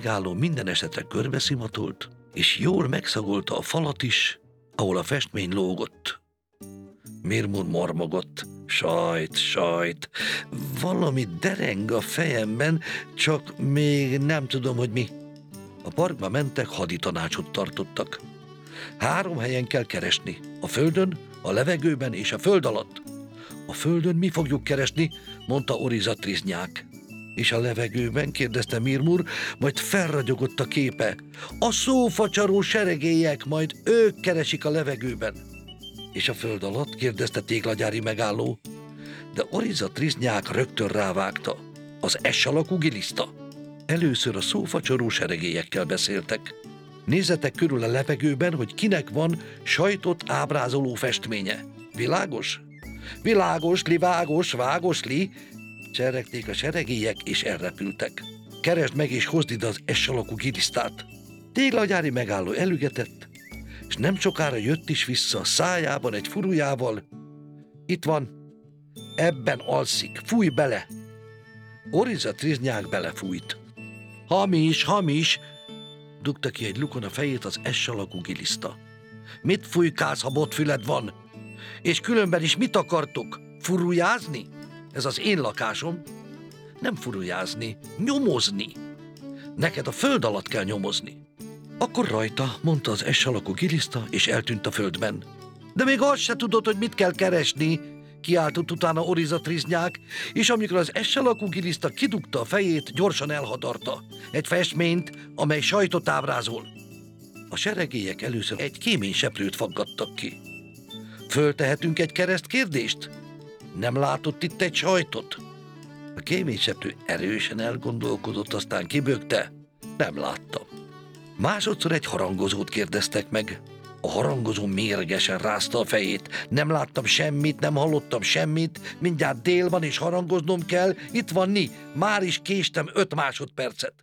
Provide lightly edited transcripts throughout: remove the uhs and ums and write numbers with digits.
Gáló minden esetre körbeszimatolt, és jól megszagolta a falat is, ahol a festmény lógott. Mirmur mormogott. Sajt. Valami dereng a fejemben, csak még nem tudom, hogy mi. A parkba mentek, haditanácsot tartottak. 3 helyen kell keresni. A földön, a levegőben és a föld alatt. A földön mi fogjuk keresni, mondta Oriza Triznyák. És a levegőben, kérdezte Mirmur, majd felragyogott a képe. A szófacsaró seregélyek, majd ők keresik a levegőben. És a föld alatt, kérdezte Téglagyári megálló. De Oriza Triznyák rögtön rávágta. Az S alakú giliszta. Először a szófacsaró seregélyekkel beszéltek. Nézzetek körül a levegőben, hogy kinek van sajtot ábrázoló festménye. Világos? Világos, vágos, cseregték a seregélyek, és elrepültek. Keresd meg és hozd ide az S alakú gilisztát. Téglagyári megálló elügetett, és nem sokára jött is vissza, szájában egy furujával. Itt van, ebben alszik, fújj bele! Oriza Triznyák belefújt. Hamis, dugta ki egy lukon a fejét az S alakú giliszta. Mit fújkálsz, ha botfüled van? És különben is mit akartok? Furujázni? Ez az én lakásom. Nem furujázni, nyomozni. Neked a föld alatt kell nyomozni. Akkor rajta, mondta az S alakú giliszta, és eltűnt a földben. De még azt se tudod, hogy mit kell keresni, kiáltott utána Oriza Triznyák, és amikor az S alakú giliszta kidugta a fejét, gyorsan elhadarta. Egy festményt, amely sajtot ábrázol. A seregélyek először egy kéményseprőt faggattak ki. Föltehetünk egy keresztkérdést? Nem látott itt egy sajtot? A kéményseprő erősen elgondolkodott, aztán kibökte. Nem láttam. Másodszor egy harangozót kérdeztek meg. A harangozó mérgesen rázta a fejét. Nem láttam semmit, nem hallottam semmit, mindjárt dél van és harangoznom kell, itt van ni, már is késtem 5 másodpercet.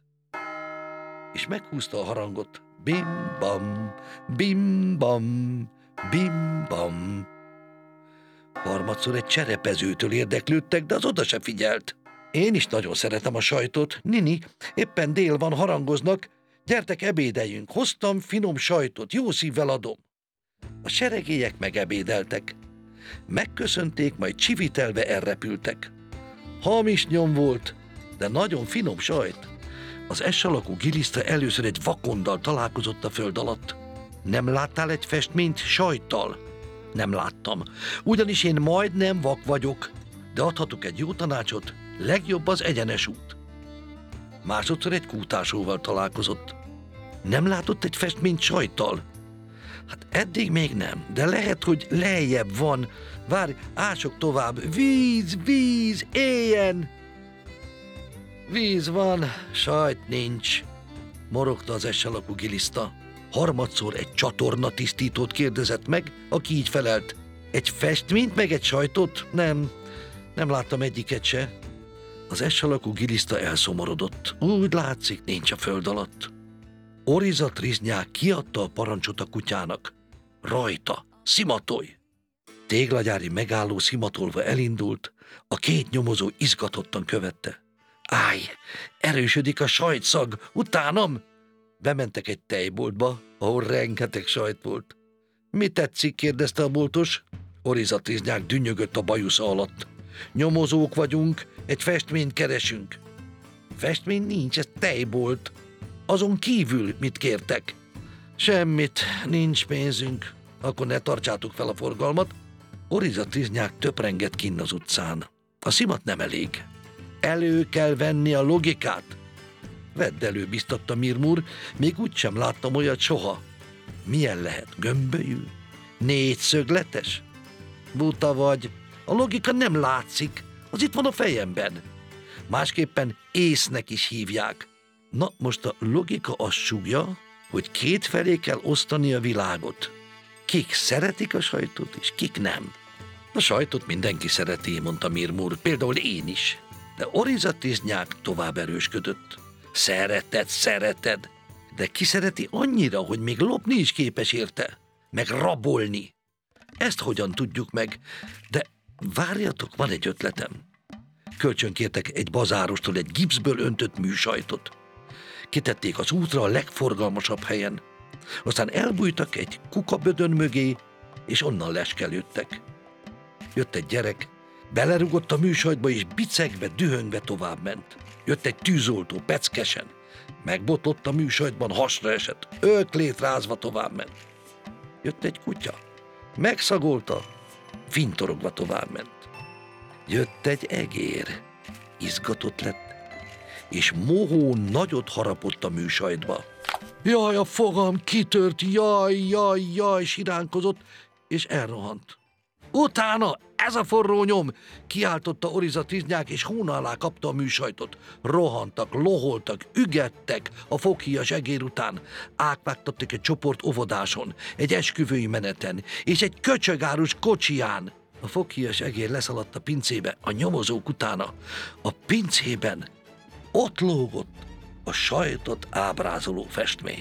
És meghúzta a harangot. Bim-bam, bim-bam, bim-bam. Harmadszor egy cserepezőtől érdeklődtek, de az oda se figyelt. Én is nagyon szeretem a sajtot. Nini, éppen dél van, harangoznak. Gyertek, ebédeljünk. Hoztam finom sajtot, jó szívvel adom. A seregélyek megebédeltek. Megköszönték, majd csivitelve elrepültek. Hamis nyom volt, de nagyon finom sajt. Az S alakú giliszta először egy vakonddal találkozott a föld alatt. Nem láttál egy festményt sajttal? Nem láttam, ugyanis én majdnem vak vagyok, de adhatok egy jó tanácsot, legjobb az egyenes út. Másodszor egy kútásóval találkozott. Nem látott egy festményt sajttal? Hát eddig még nem, de lehet, hogy lejjebb van. Várj, ások tovább. Víz, éljen! Víz van, sajt nincs, morogta az S alakú giliszta. Harmadszor egy csatorna tisztítót kérdezett meg, aki így felelt. Egy festményt meg egy sajtot? Nem láttam egyiket se. Az S alakú giliszta elszomorodott. Úgy látszik, nincs a föld alatt. Oriza Triznyák kiadta a parancsot a kutyának. Rajta, szimatolj! Téglagyári megálló szimatolva elindult, a 2 nyomozó izgatottan követte. Állj, erősödik a sajtszag, utánam! Bementek egy tejboltba, ahol rengeteg sajt volt. Mi tetszik? kérdezte a boltos. Oriza Triznyák dünnyögött a bajusza alatt. Nyomozók vagyunk, egy festményt keresünk. Festmény nincs, ez tejbolt. Azon kívül mit kértek? Semmit, nincs pénzünk. Akkor ne tartsátok fel a forgalmat. Oriza Triznyák töprengett kinn az utcán. A szimat nem elég. Elő kell venni a logikát. Vedd elő, biztatta Mirmur, még úgysem láttam olyat soha. Milyen lehet? Gömbölyű? 4 szögletes? Buta vagy. A logika nem látszik, az itt van a fejemben. Másképpen észnek is hívják. Na, most a logika azt sugja, hogy 2 felé kell osztani a világot. Kik szeretik a sajtot, és kik nem. A sajtot mindenki szereti, mondta Mirmur, például én is. De Oriza Triznyák tovább erősködött. Szereted, de ki szereti annyira, hogy még lopni is képes érte, meg rabolni. Ezt hogyan tudjuk meg? De várjatok, van egy ötletem. Kölcsönkértek egy bazárostól egy gipszből öntött műsajtot. kitették az útra a legforgalmasabb helyen. Aztán elbújtak egy kukabödön mögé, és onnan leskelődtek. Jött egy gyerek, belerugott a műsajtba, és bicegve, dühöngve továbbment. Jött egy tűzoltó, peckesen. Megbotlott a műsajtban, hasra esett, öklét rázva továbbment. Jött egy kutya, megszagolta, fintorogva továbbment. Jött egy egér, izgatott lett, és mohón nagyot harapott a műsajtba. Jaj, a fogam kitört, jaj, siránkozott, és elrohant. Utána, ez a forró nyom, kiáltotta Oriza Triznyák, és hóna alá kapta a műsajtot. Rohantak, loholtak, ügettek a foghíjas egér után. Átvágtattak egy csoport óvodáson, egy esküvői meneten, és egy köcsögárus kocsiján. A foghíjas egér leszaladt a pincébe, a nyomozók utána. A pincében ott lógott a sajtot ábrázoló festmény.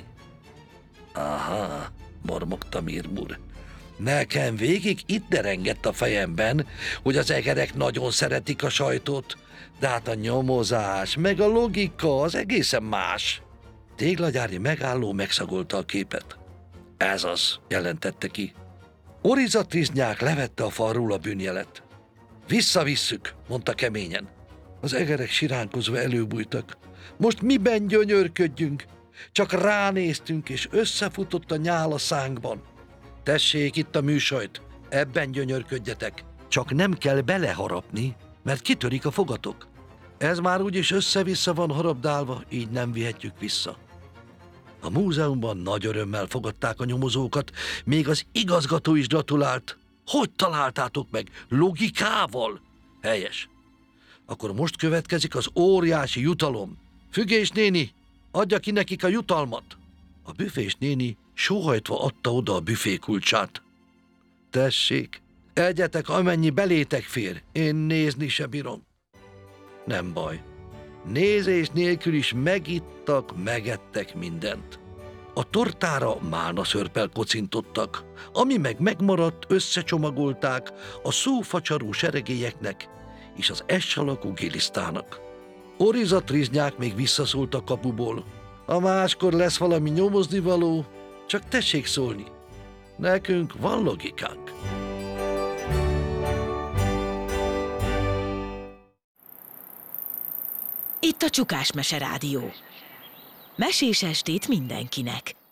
Aha, mormogta Mirmur. Nekem végig itt derengett a fejemben, hogy az egerek nagyon szeretik a sajtot, de hát a nyomozás, meg a logika az egészen más. Téglagyári megálló megszagolta a képet. Ez az, jelentette ki. Oriza Triznyák levette a falról a bűnjelet. Visszavisszük, mondta keményen. Az egerek siránkozva előbújtak. Most miben gyönyörködjünk? Csak ránéztünk, és összefutott a nyál a szánkban. Tessék, itt a műsajt, ebben gyönyörködjetek. Csak nem kell beleharapni, mert kitörik a fogatok. Ez már úgyis össze-vissza van harabdálva, így nem vihetjük vissza. A múzeumban nagy örömmel fogadták a nyomozókat, még az igazgató is gratulált. Hogy találtátok meg? Logikával? Helyes. Akkor most következik az óriási jutalom. Fügés néni, adja ki nekik a jutalmat. A büfés néni sóhajtva adta oda a büfé kulcsát. Tessék, egyetek, amennyi belétek fér, én nézni se bírom. Nem baj. Nézés nélkül is megittak, megettek mindent. A tortára málnaszörppel kocintottak, ami meg megmaradt, összecsomagolták a szófacsarú seregélyeknek és az S-alakú gilisztának. Oriza Triznyák még visszaszólt a kapuból. Ha máskor lesz valami nyomoznivaló, csak tessék szólni. Nekünk van logikánk. Itt a Csukás Mese Rádió. Mesés estét mindenkinek!